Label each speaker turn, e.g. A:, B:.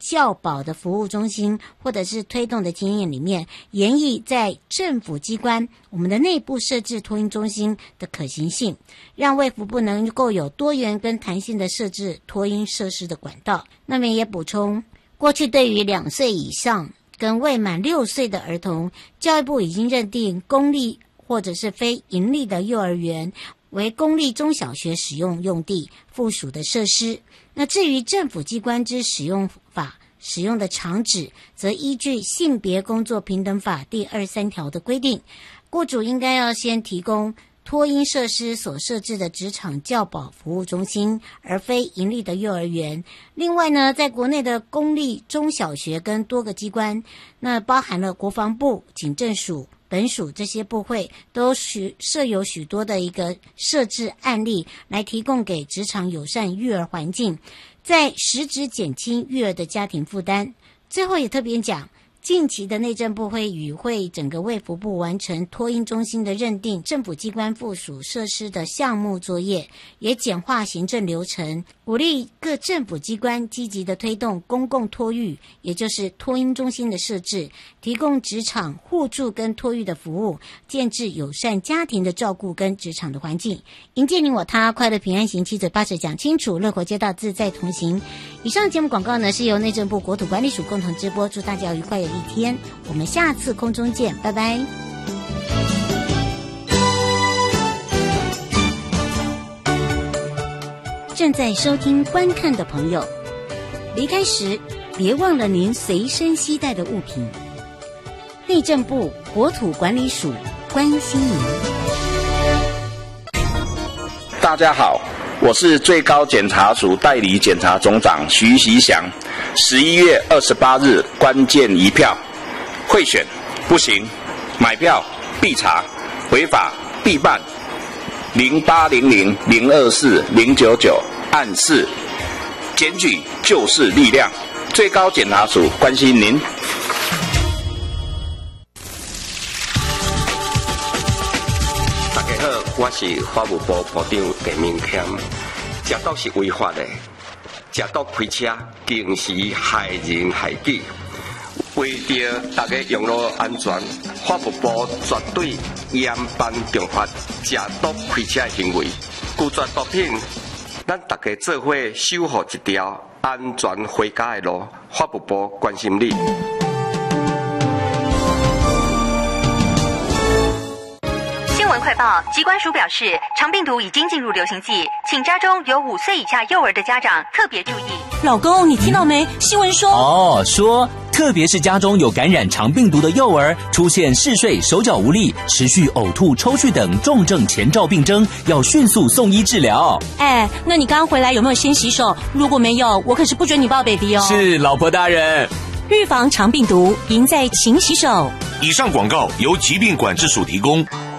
A: 教保的服务中心或者是推动的经验里面，研议在政府机关我们的内部设置托婴中心的可行性，让卫福部能够有多元跟弹性的设置托婴设施的管道。那么也补充，过去对于2岁以上跟未满6岁的儿童，教育部已经认定公立或者是非营利的幼儿园为公立中小学使用用地附属的设施。那至于政府机关之使用法使用的场址，则依据性别工作平等法第23条的规定，雇主应该要先提供托婴设施所设置的职场教保服务中心，而非营利的幼儿园。另外呢，在国内的公立中小学跟多个机关，那包含了国防部、警政署、本署这些部会，都设有许多的一个设置案例，来提供给职场友善育儿环境，在实质减轻育儿的家庭负担。最后也特别讲，近期的内政部会与会整个卫福部完成托婴中心的认定政府机关附属设施的项目作业，也简化行政流程，鼓励各政府机关积极的推动公共托育，也就是托婴中心的设置，提供职场互助跟托育的服务，建置友善家庭的照顾跟职场的环境，迎接你我他，快乐平安行，七嘴八舌讲清楚，乐活街道自在同行。以上节目广告呢是由内政部国土管理署共同直播，祝大家愉快有一天，我们下次空中见，拜拜。正在收听观看的朋友，离开时别忘了您随身携带的物品。内政部国土管理署关心您。
B: 大家好，我是最高检察署代理检察总长徐习祥。11月28日关键一票，贿选不行，买票必查，违法必办。0800-024-099按4，检举就是力量。最高检察署关心您。
C: 大家好，我是法务部部长陈明谦。食毒是违法的，食毒开车更是害人害己。为着大家用路安全，法务部绝对严办重罚食毒开车的行为。拒绝毒品，咱大家做伙守护一条安全回家的路。法务部关心你。
D: 新闻快报，疾管署表示，肠病毒已经进入流行季，请家中有5岁以下幼儿的家长特别注意。
E: 老公，你听到没？新闻说特别是家中有感染肠病毒的幼儿，出现嗜睡、手脚无力、持续呕吐、抽搐等重症前兆病征，要迅速送医治疗。
F: 那你刚回来有没有先洗手？如果没有，我可是不准你抱 baby 哦。
E: 是，老婆大人。
F: 预防肠病毒，赢在勤洗手。
G: 以上广告由疾病管制署提供。